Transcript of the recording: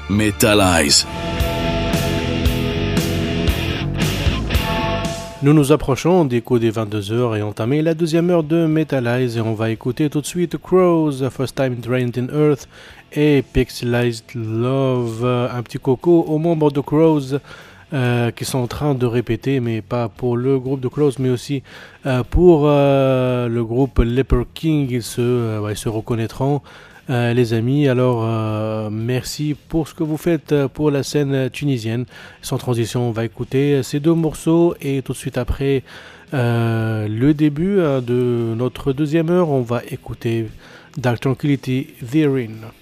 Metalize. Nous nous approchons des coups des 22h et entamé la deuxième heure de Metalize et on va écouter tout de suite Crows, First Time Drained in Earth et Pixelized Love. Un petit coco aux membres de Crows qui sont en train de répéter, mais pas pour le groupe de Crows, mais aussi pour le groupe Leper King. Ils se reconnaîtront. Les amis, alors merci pour ce que vous faites pour la scène tunisienne. Sans transition, on va écouter ces deux morceaux et tout de suite après le début de notre deuxième heure, on va écouter Dark Tranquillity Therein.